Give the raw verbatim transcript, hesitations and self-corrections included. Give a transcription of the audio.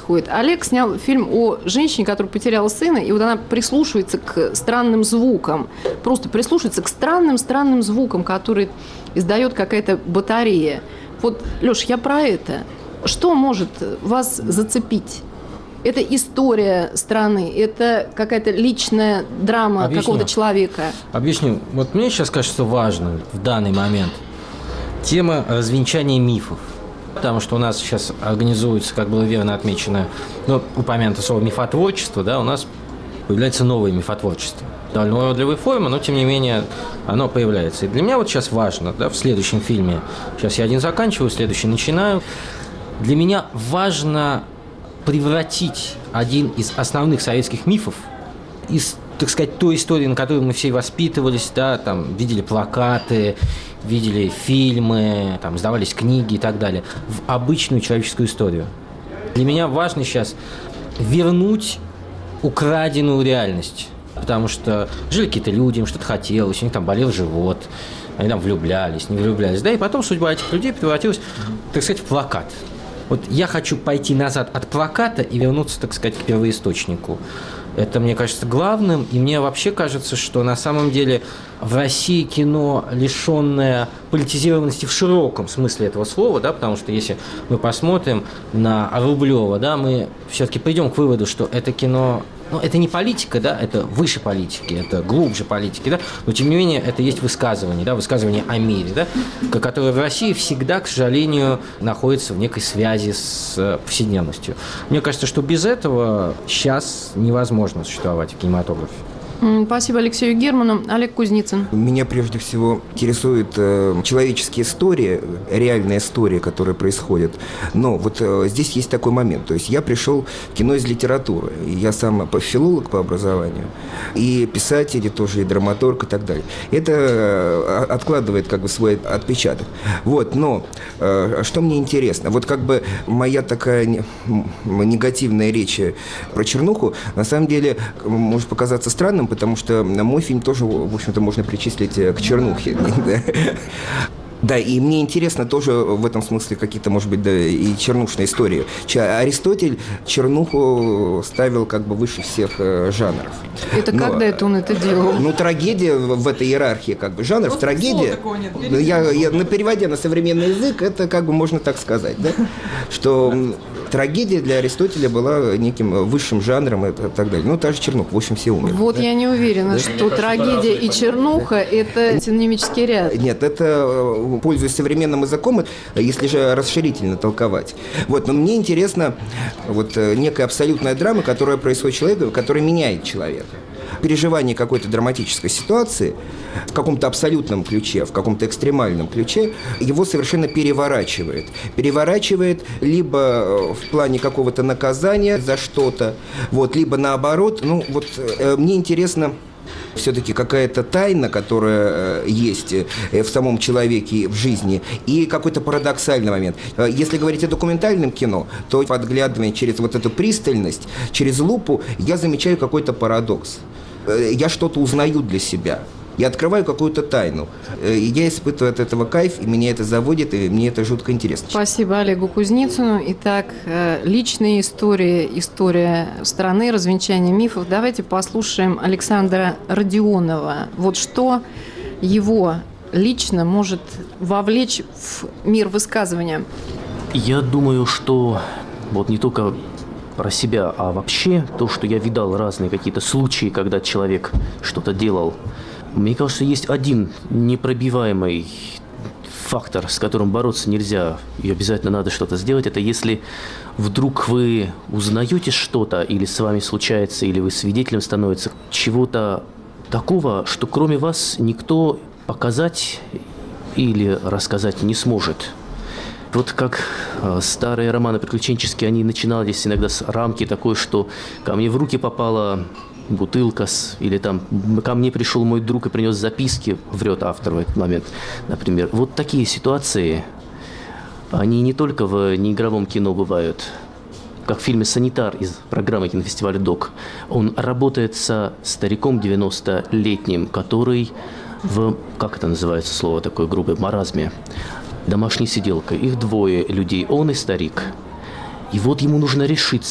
происходит. Олег снял фильм о женщине, которая потеряла сына, и вот она прислушивается к странным звукам. Просто прислушивается к странным-странным звукам, которые издает какая-то батарея. Вот, Лёш, я про это. Что может вас зацепить? Это история страны, это какая-то личная драма Объясню. какого-то человека. Объясню. Вот мне сейчас кажется важным в данный момент тема развенчания мифов. Потому что у нас сейчас организуется, как было верно отмечено, ну, упомянуто слово мифотворчество, да, у нас появляется новое мифотворчество. Довольно уродливая форма, но, тем не менее, оно появляется. И для меня вот сейчас важно, да, в следующем фильме, сейчас я один заканчиваю, следующий начинаю, для меня важно превратить один из основных советских мифов из, так сказать, той истории, на которой мы все воспитывались, да, там, видели плакаты, видели фильмы, там, сдавались книги и так далее, в обычную человеческую историю. Для меня важно сейчас вернуть украденную реальность, потому что жили какие-то люди, им что-то хотелось, у них там болел живот, они там влюблялись, не влюблялись, да, и потом судьба этих людей превратилась, так сказать, в плакат. Вот я хочу пойти назад от плаката и вернуться, так сказать, к первоисточнику. Это, мне кажется, главным. И мне вообще кажется, что на самом деле в России кино, лишенное политизированности в широком смысле этого слова, да, потому что если мы посмотрим на Рублева, да, мы все-таки придем к выводу, что это кино, ну, это не политика, да, это выше политики, это глубже политики, да, но тем не менее это есть высказывание, да, высказывание о мире, да, которое в России всегда, к сожалению, находится в некой связи с повседневностью. Мне кажется, что без этого сейчас невозможно существовать в кинематографе. Спасибо Алексею Герману. Олег Кузницын. Меня прежде всего интересует э, человеческие истории, реальная история, которая происходит. Но вот э, здесь есть такой момент. То есть я пришел в кино из литературы. Я сам филолог по образованию. И писатель, и тоже и драматург, и так далее. Это э, откладывает как бы свой отпечаток. Вот, но э, что мне интересно? Вот как бы моя такая не, негативная речь про чернуху, на самом деле, может показаться странным, потому что мой фильм тоже, в общем-то, можно причислить к чернухе. Да, и мне интересно тоже в этом смысле какие-то, может быть, да, и чернушные истории. Аристотель чернуху ставил как бы выше всех жанров. Это Но, когда это он это делал? Ну, трагедия в этой иерархии как бы жанров. Просто трагедия, я, я, на переводе на современный язык, это как бы можно так сказать, да, что трагедия для Аристотеля была неким высшим жанром и так далее. Ну, та же чернуха, в общем, все умерли. Вот да? я не уверена, да? что трагедия и чернуха – это синонимический ряд. Нет, это, пользуясь современным языком, если же расширительно толковать. Вот, но мне интересно вот некая абсолютная драма, которая происходит с человеком, которая меняет человека. Переживание какой-то драматической ситуации в каком-то абсолютном ключе, в каком-то экстремальном ключе, его совершенно переворачивает. Переворачивает либо в плане какого-то наказания за что-то, вот, либо наоборот. Ну, вот э, мне интересно все-таки какая-то тайна, которая есть в самом человеке, в жизни, и какой-то парадоксальный момент. Если говорить о документальном кино, то, подглядывая через вот эту пристальность, через лупу, я замечаю какой-то парадокс. Я что-то узнаю для себя. Я открываю какую-то тайну. И я испытываю от этого кайф, и меня это заводит, и мне это жутко интересно. Спасибо Олегу Кузницыну. Итак, личные истории, история страны, развенчание мифов. Давайте послушаем Александра Родионова. Вот что его лично может вовлечь в мир высказывания. Я думаю, что вот не только про себя, а вообще то, что я видал разные какие-то случаи, когда человек что-то делал. Мне кажется, есть один непробиваемый фактор, с которым бороться нельзя, и обязательно надо что-то сделать. Это если вдруг вы узнаете что-то, или с вами случается, или вы свидетелем становится чего-то такого, что кроме вас никто показать или рассказать не сможет. Вот как э, старые романы приключенческие, они начинались иногда с рамки такой, что ко мне в руки попала бутылка, с, или там ко мне пришел мой друг и принес записки, врет автор в этот момент, например. Вот такие ситуации, они не только в неигровом кино бывают. Как в фильме «Санитар» из программы кинофестиваля «Док». Он работает со стариком девяностолетним, который в, как это называется слово такое грубое, маразме, домашней сиделкой. Их двое людей, он и старик. И вот ему нужно решиться.